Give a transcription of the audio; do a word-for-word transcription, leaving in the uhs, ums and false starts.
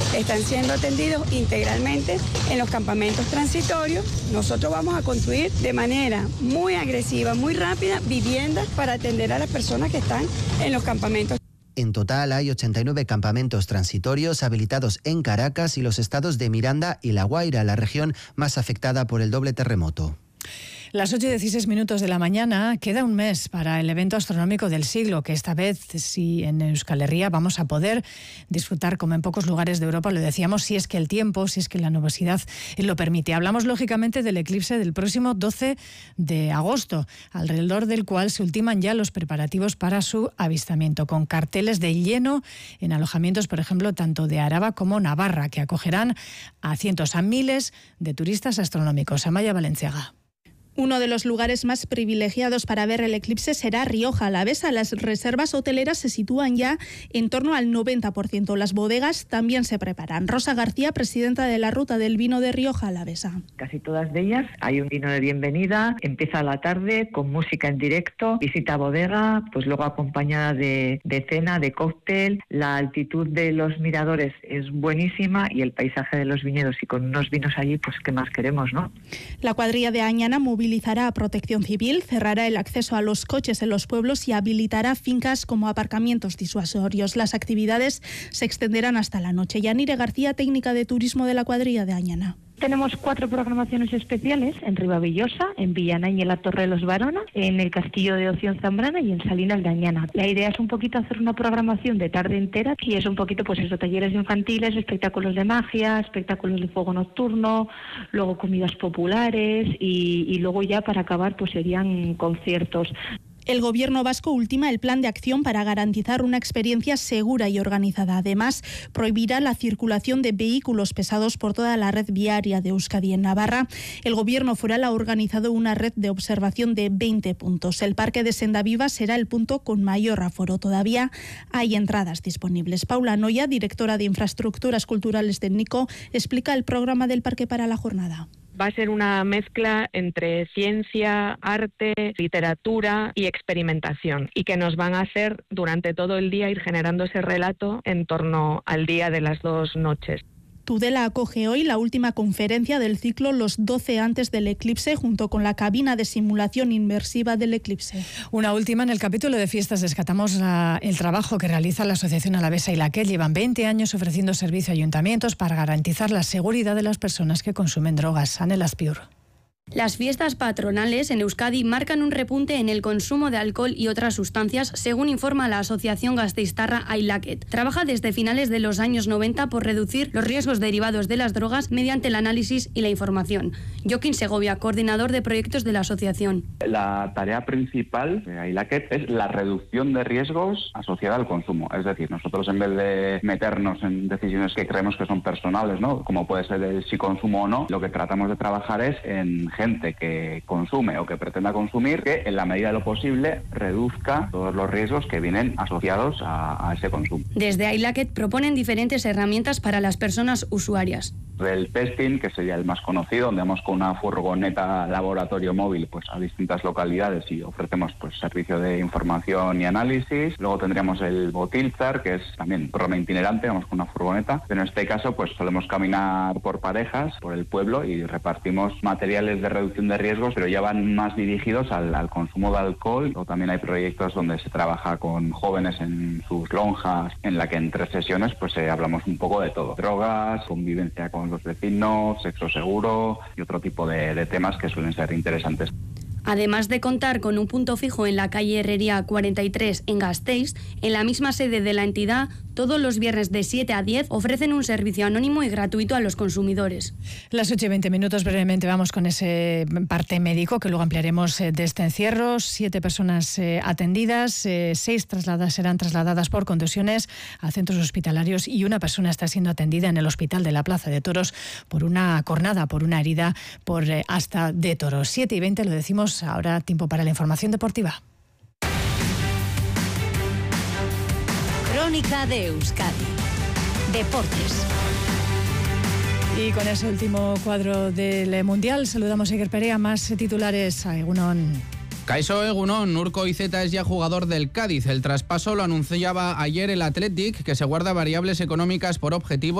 están siendo atendidos integralmente en los campamentos transitorios. Nosotros vamos a construir de manera muy agresiva, muy rápida, viviendas para atender a las personas que están en los campamentos. En total hay ochenta y nueve campamentos transitorios habilitados en Caracas y los estados de Miranda y La Guaira, la región más afectada por el doble terremoto. Las ocho y dieciséis minutos de la mañana, queda un mes para el evento astronómico del siglo, que esta vez sí en Euskal Herria vamos a poder disfrutar como en pocos lugares de Europa, lo decíamos, si es que el tiempo, si es que la nubosidad lo permite. Hablamos lógicamente del eclipse del próximo doce de agosto, alrededor del cual se ultiman ya los preparativos para su avistamiento, con carteles de lleno en alojamientos, por ejemplo, tanto de Araba como Navarra, que acogerán a cientos, a miles de turistas astronómicos. Amaya Valenciaga. Uno de los lugares más privilegiados para ver el eclipse será Rioja Alavesa. Las reservas hoteleras se sitúan ya en torno al noventa por ciento. Las bodegas también se preparan. Rosa García, presidenta de la Ruta del Vino de Rioja Alavesa. Casi todas de ellas hay un vino de bienvenida, empieza a la tarde con música en directo, visita a bodega, pues luego acompañada de, de cena, de cóctel. La altitud de los miradores es buenísima y el paisaje de los viñedos, y con unos vinos allí, pues qué más queremos, ¿no? La cuadrilla de Añana movilizará a Protección Civil, cerrará el acceso a los coches en los pueblos y habilitará fincas como aparcamientos disuasorios. Las actividades se extenderán hasta la noche. Yanire García, técnica de turismo de la cuadrilla de Añana. Tenemos cuatro programaciones especiales en Ribavillosa, en Villana y en la Torre de los Baronas, en el Castillo de Ocio en Zambrana y en Salinas de Añana. La idea es un poquito hacer una programación de tarde entera y es un poquito pues eso, talleres infantiles, espectáculos de magia, espectáculos de fuego nocturno, luego comidas populares y, y luego ya para acabar pues serían conciertos. El Gobierno vasco ultima el plan de acción para garantizar una experiencia segura y organizada. Además, prohibirá la circulación de vehículos pesados por toda la red viaria de Euskadi. En Navarra, el Gobierno foral ha organizado una red de observación de veinte puntos. El Parque de Sendaviva será el punto con mayor aforo. Todavía hay entradas disponibles. Paula Noya, directora de Infraestructuras Culturales del NICO, explica el programa del parque para la jornada. Va a ser una mezcla entre ciencia, arte, literatura y experimentación, y que nos van a hacer durante todo el día ir generando ese relato en torno al día de las dos noches. Tudela acoge hoy la última conferencia del ciclo Los doce antes del eclipse, junto con la cabina de simulación inmersiva del eclipse. Una última, en el capítulo de fiestas rescatamos la, el trabajo que realiza la Asociación Alavesa Ailaquet. Llevan veinte años ofreciendo servicio a ayuntamientos para garantizar la seguridad de las personas que consumen drogas. Anel Aspiur. Las fiestas patronales en Euskadi marcan un repunte en el consumo de alcohol y otras sustancias, según informa la Asociación Gasteiztarra Ailaquet. Trabaja desde finales de los años noventa por reducir los riesgos derivados de las drogas mediante el análisis y la información. Joaquín Segovia, coordinador de proyectos de la asociación. La tarea principal de Ailaquet es la reducción de riesgos asociada al consumo. Es decir, nosotros en vez de meternos en decisiones que creemos que son personales, ¿no?, como puede ser el si consumo o no, lo que tratamos de trabajar es en gente que consume o que pretenda consumir, que en la medida de lo posible reduzca todos los riesgos que vienen asociados a, a ese consumo. Desde Ailaquet proponen diferentes herramientas para las personas usuarias. El testing, que sería el más conocido, donde vamos con una furgoneta laboratorio móvil pues a distintas localidades y ofrecemos pues servicio de información y análisis. Luego tendríamos el Botilzar, que es también un programa itinerante, vamos con una furgoneta. Pero en este caso pues solemos caminar por parejas, por el pueblo, y repartimos materiales de reducción de riesgos, pero ya van más dirigidos al, al consumo de alcohol. O también hay proyectos donde se trabaja con jóvenes en sus lonjas, en la que en tres sesiones pues eh, hablamos un poco de todo: drogas, convivencia con los vecinos, sexo seguro y otro tipo de, de temas que suelen ser interesantes. Además de contar con un punto fijo en la calle Herrería cuarenta y tres en Gasteiz, en la misma sede de la entidad, todos los viernes de siete a diez ofrecen un servicio anónimo y gratuito a los consumidores. Las ocho y veinte minutos, brevemente vamos con ese parte médico que luego ampliaremos de este encierro. Siete personas eh, atendidas, eh, seis trasladadas serán trasladadas por contusiones a centros hospitalarios y una persona está siendo atendida en el hospital de la Plaza de Toros por una cornada, por una herida por eh, asta de toros. siete y veinte, lo decimos. Ahora tiempo para la información deportiva. Crónica de Euskadi. Deportes. Y con ese último cuadro del Mundial saludamos a Iker Perea. Más titulares a Egunon. Kaixo Egunon, Urko Izeta es ya jugador del Cádiz. El traspaso lo anunciaba ayer el Athletic, que se guarda variables económicas por objetivo